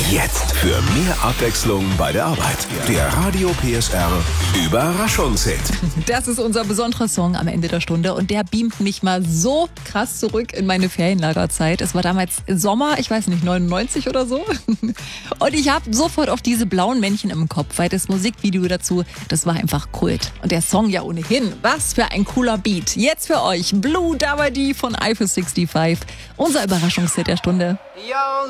Jetzt für mehr Abwechslung bei der Arbeit. Der Radio PSR Überraschungshit. Das ist unser besonderer Song am Ende der Stunde und der beamt mich mal so krass zurück in meine Ferienlagerzeit. Es war damals Sommer, ich weiß nicht, 99 oder so. Und ich habe sofort auch diese blauen Männchen im Kopf, weil das Musikvideo dazu, das war einfach Kult. Und der Song ja ohnehin. Was für ein cooler Beat. Jetzt für euch Blue Dabadi von Eiffel 65. Unser Überraschungshit der Stunde. Yo,